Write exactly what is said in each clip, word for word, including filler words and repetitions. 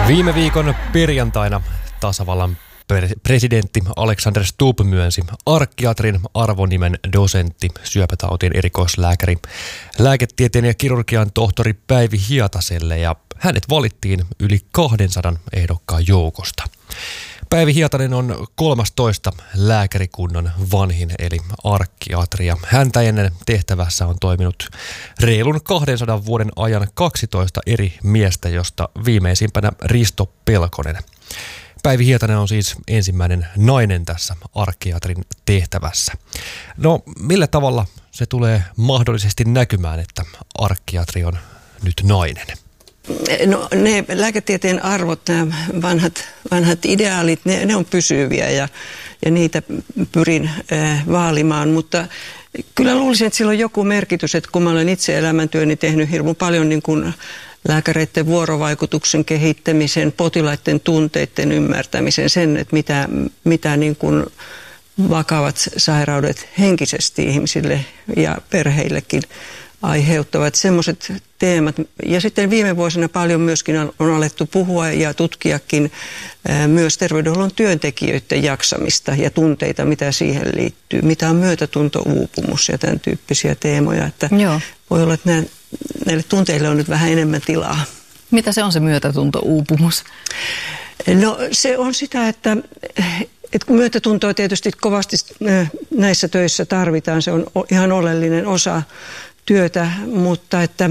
Viime viikon perjantaina tasavallan presidentti Alexander Stubb myönsi arkkiatrin arvonimen dosentti, syöpätautien erikoislääkäri, lääketieteen ja kirurgian tohtori Päivi Hietaselle, ja hänet valittiin yli kahdensadan ehdokkaan joukosta. Päivi Hietanen on kolmastoista lääkärikunnan vanhin eli arkkiatri, ja häntä ennen tehtävässä on toiminut reilun kahdensadan vuoden ajan kaksitoista eri miestä, josta viimeisimpänä Risto Pelkonen. Päivi Hietanen on siis ensimmäinen nainen tässä arkkiatrin tehtävässä. No, millä tavalla se tulee mahdollisesti näkymään, että arkkiatri on nyt nainen? No, ne lääketieteen arvot, nämä vanhat, vanhat ideaalit, ne, ne on pysyviä ja, ja niitä pyrin äh, vaalimaan, mutta kyllä luulisin, että sillä on joku merkitys, että kun mä olen itse elämäntyöni tehnyt hirmu paljon niin kuin lääkäreiden vuorovaikutuksen kehittämisen, potilaiden tunteiden ymmärtämisen, sen, että mitä, mitä niin kuin vakavat sairaudet henkisesti ihmisille ja perheillekin aiheuttavat, semmoiset teemat. Ja sitten viime vuosina paljon myöskin on alettu puhua ja tutkiakin myös terveydenhuollon työntekijöiden jaksamista ja tunteita, mitä siihen liittyy. Mitä on myötätunto-uupumus ja tämän tyyppisiä teemoja. Että Joo. Voi olla, että nämä, näille tunteille on nyt vähän enemmän tilaa. Mitä se on se myötätunto-uupumus? No se on sitä, että... Et kun myötätuntoa tietysti kovasti näissä töissä tarvitaan, se on ihan oleellinen osa työtä, mutta että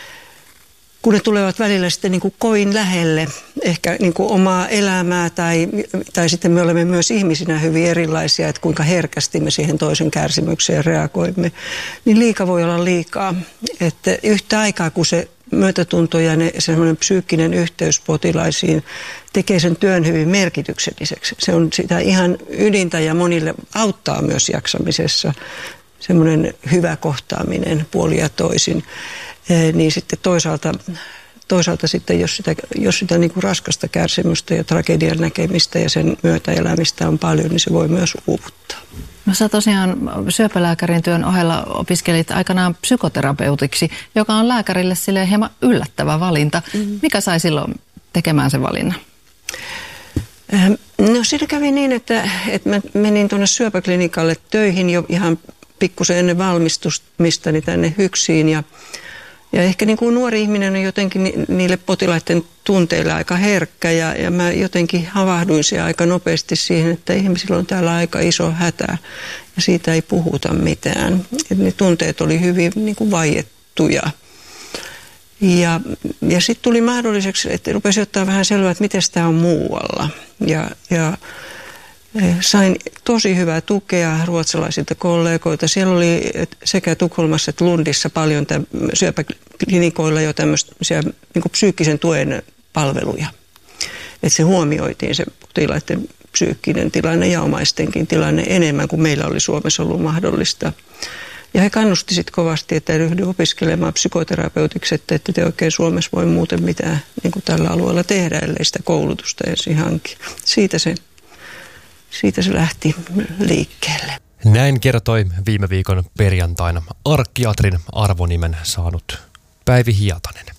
kun ne tulevat välillä sitten niin kuin kovin lähelle ehkä niin kuin omaa elämää tai, tai sitten me olemme myös ihmisinä hyvin erilaisia, että kuinka herkästi me siihen toisen kärsimykseen reagoimme, niin liika voi olla liikaa. Että yhtä aikaa kun se myötätunto ja ne, semmoinen psyykkinen yhteys potilaisiin tekee sen työn hyvin merkitykselliseksi. Se on sitä ihan ydintä ja monille auttaa myös jaksamisessa. Semmoinen hyvä kohtaaminen puolin ja toisin. E, niin sitten toisaalta, toisaalta sitten, jos sitä, jos sitä niin kuin raskasta kärsimystä ja tragedian näkemistä ja sen myötä elämistä on paljon, niin se voi myös uuvuttaa. No sä tosiaan syöpälääkärin työn ohella opiskelit aikanaan psykoterapeutiksi, joka on lääkärille silleen hieman yllättävä valinta. Mm. Mikä sai silloin tekemään sen valinnan? No siinä kävi niin, että, että mä menin tuonne syöpäklinikalle töihin jo ihan pikkusen ennen valmistumistani tänne Hyksiin ja Ja ehkä niin kuin nuori ihminen on jotenkin niille potilaiden tunteille aika herkkä ja, ja mä jotenkin havahduin siellä aika nopeasti siihen, että ihmisillä on täällä aika iso hätä ja siitä ei puhuta mitään. Et ne tunteet oli hyvin niin kuin vaiettuja. Ja, ja sitten tuli mahdolliseksi, että rupesi ottaa vähän selvää, että miten tämä on muualla. Ja, ja sain tosi hyvää tukea ruotsalaisilta kollegoilta. Siellä oli sekä Tukholmassa että Lundissa paljon täm, syöpäklinikoilla jo tämmöisiä niin kuin psyykkisen tuen palveluja. Että se huomioitiin se potilaiden psyykkinen tilanne ja omaistenkin tilanne enemmän kuin meillä oli Suomessa ollut mahdollista. Ja he kannusti sitten kovasti, että ryhdy opiskelemaan psykoterapeutiksi, että ette te oikein Suomessa voi muuten mitään niin kuin tällä alueella tehdä, ellei sitä koulutusta ensin hanki. Siitä se Siitä se lähti liikkeelle. Näin kertoi viime viikon perjantaina arkkiatrin arvonimen saanut Päivi Hietanen.